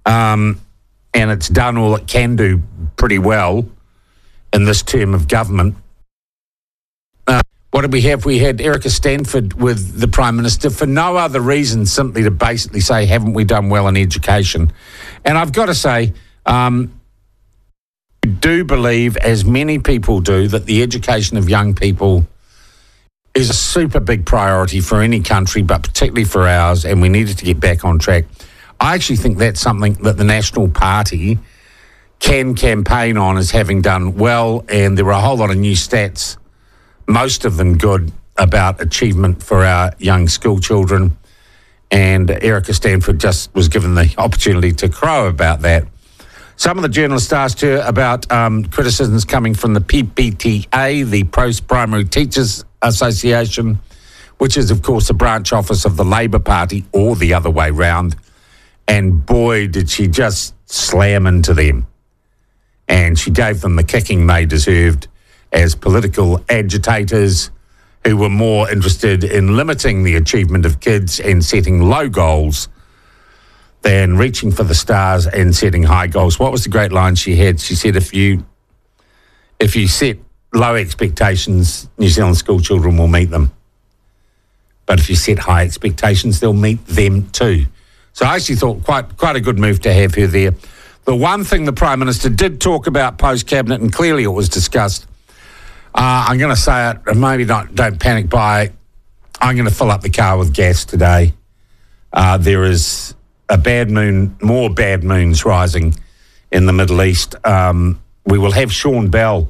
and it's done all it can do pretty well in this term of government. What did we have? We had Erica Stanford with the Prime Minister for no other reason, simply to basically say, haven't we done well in education? And I've got to say, I do believe, as many people do, that the education of young people is a super big priority for any country, but particularly for ours, and we needed to get back on track. I actually think that's something that the National Party can campaign on as having done well, and there were a whole lot of new stats, most of them good, about achievement for our young school children. And Erica Stanford just was given the opportunity to crow about that. Some of the journalists asked her about criticisms coming from the PPTA, the Post-Primary Teachers Association, which is, of course, a branch office of the Labour Party, or the other way round. And boy, did she just slam into them. And she gave them the kicking they deserved as political agitators who were more interested in limiting the achievement of kids and setting low goals than reaching for the stars and setting high goals. What was the great line she had? She said, if you set low expectations, New Zealand school children will meet them. But if you set high expectations, they'll meet them too. So I actually thought quite a good move to have her there. The one thing the Prime Minister did talk about post-Cabinet, and clearly it was discussed, I'm going to say it, and maybe don't panic buy it. I'm going to fill up the car with gas today. There is a more bad moons rising in the Middle East. We will have Sean Bell,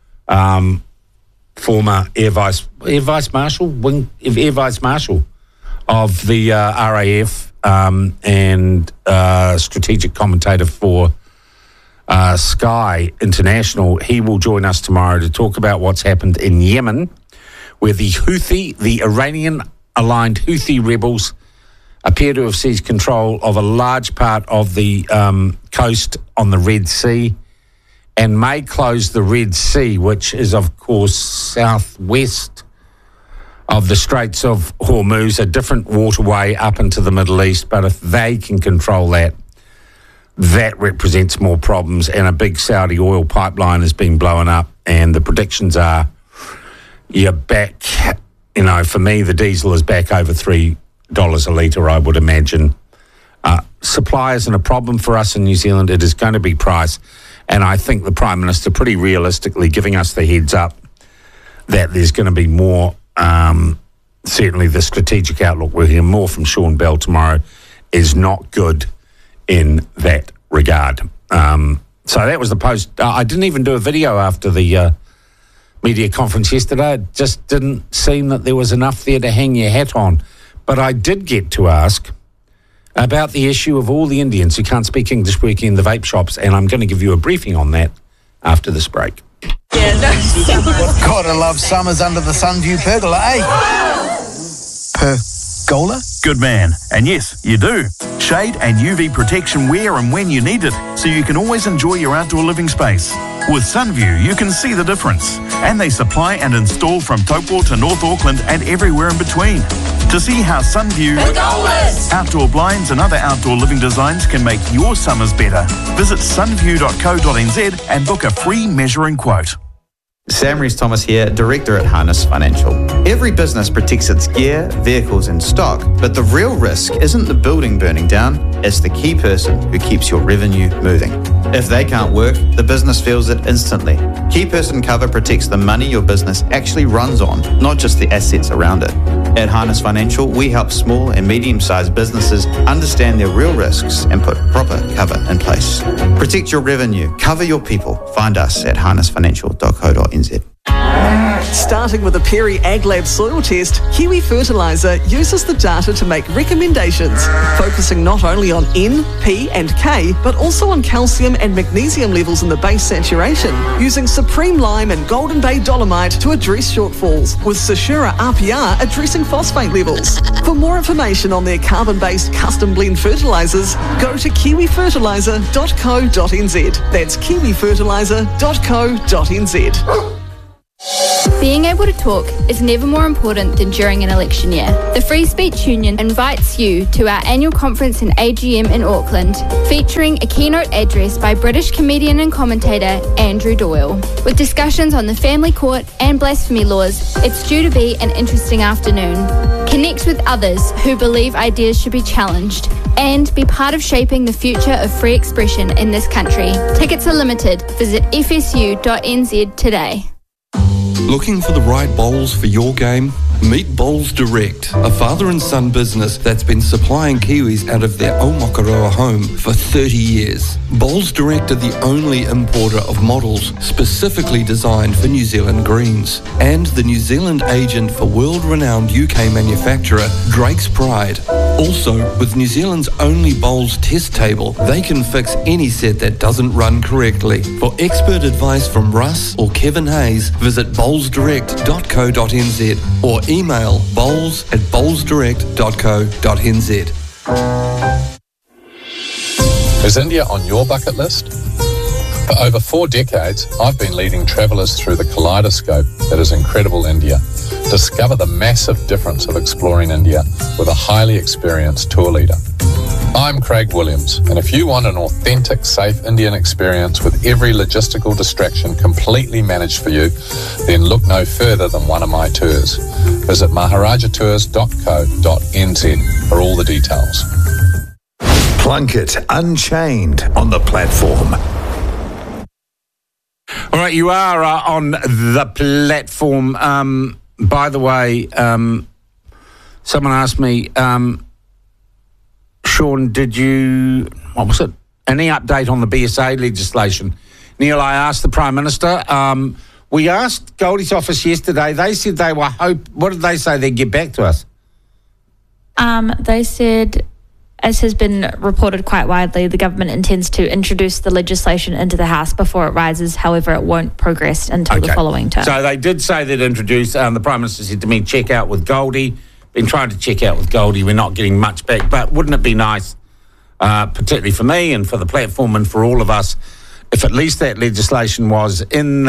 former Air Vice Marshal of the RAF and strategic commentator for Sky International. He will join us tomorrow to talk about what's happened in Yemen, where the Iranian-aligned Houthi rebels appear to have seized control of a large part of the coast on the Red Sea and may close the Red Sea, which is, of course, southwest of the Straits of Hormuz, a different waterway up into the Middle East. But if they can control that, that represents more problems, and a big Saudi oil pipeline has been blown up, and the predictions are you're back, for me, the diesel is back over $3 a litre, I would imagine. Supply isn't a problem for us in New Zealand. It is going to be price. And I think the Prime Minister pretty realistically giving us the heads up that there's going to be more, certainly the strategic outlook. We'll hear more from Sean Bell tomorrow, is not good in that regard. So that was the post. I didn't even do a video after the media conference yesterday. It just didn't seem that there was enough there to hang your hat on. But I did get to ask about the issue of all the Indians who can't speak English working in the vape shops, and I'm going to give you a briefing on that after this break. Gotta love summers under the Sunview pergola, eh? Pergola? Good man. And yes, you do. Shade and UV protection where and when you need it, so you can always enjoy your outdoor living space. With Sunview, you can see the difference. And they supply and install from Taupo to North Auckland and everywhere in between. To see how Sunview outdoor blinds and other outdoor living designs can make your summers better, visit sunview.co.nz and book a free measuring quote. Sam Rees-Thomas here, Director at Harness Financial. Every business protects its gear, vehicles and stock, but the real risk isn't the building burning down, it's the key person who keeps your revenue moving. If they can't work, the business feels it instantly. Key person cover protects the money your business actually runs on, not just the assets around it. At Harness Financial, we help small and medium-sized businesses understand their real risks and put proper cover in place. Protect your revenue, cover your people. Find us at harnessfinancial.co.nz. Starting with a Perry AgLab soil test, Kiwi Fertiliser uses the data to make recommendations, focusing not only on N, P and K, but also on calcium and magnesium levels in the base saturation, using Supreme Lime and Golden Bay Dolomite to address shortfalls, with Sashura RPR addressing phosphate levels. For more information on their carbon-based custom blend fertilisers, go to kiwifertiliser.co.nz. That's kiwifertiliser.co.nz. Being able to talk is never more important than during an election year. The Free Speech Union invites you to our annual conference and AGM in Auckland, featuring a keynote address by British comedian and commentator Andrew Doyle. With discussions on the family court and blasphemy laws, it's due to be an interesting afternoon. Connect with others who believe ideas should be challenged and be part of shaping the future of free expression in this country. Tickets are limited. Visit fsu.nz today. Looking for the right bowls for your game? Meet Bowls Direct, a father and son business that's been supplying Kiwis out of their Aomakaroa home for 30 years. Bowls Direct are the only importer of models specifically designed for New Zealand greens, and the New Zealand agent for world-renowned UK manufacturer Drake's Pride. Also, with New Zealand's only bowls test table, they can fix any set that doesn't run correctly. For expert advice from Russ or Kevin Hayes, visit bowlsdirect.co.nz or email bowls@bowlsdirect.co.nz. Is India on your bucket list? For over 4 decades, I've been leading travellers through the kaleidoscope that is incredible India. Discover the massive difference of exploring India with a highly experienced tour leader. I'm Craig Williams, and if you want an authentic, safe Indian experience with every logistical distraction completely managed for you, then look no further than one of my tours. Visit maharajatours.co.nz for all the details. Plunkett Unchained on the platform. All right, you are on the platform. By the way, someone asked me, Sean, what was it? Any update on the BSA legislation? Neil, I asked the Prime Minister. We asked Goldie's office yesterday. They said they were what did they say? They'd get back to us. They said, as has been reported quite widely, the government intends to introduce the legislation into the House before it rises. However, it won't progress until the following term. So they did say they'd introduce, the Prime Minister said to me, check out with Goldie. Been trying to check out with Goldie. We're not getting much back. But wouldn't it be nice, particularly for me and for the platform and for all of us, if at least that legislation was in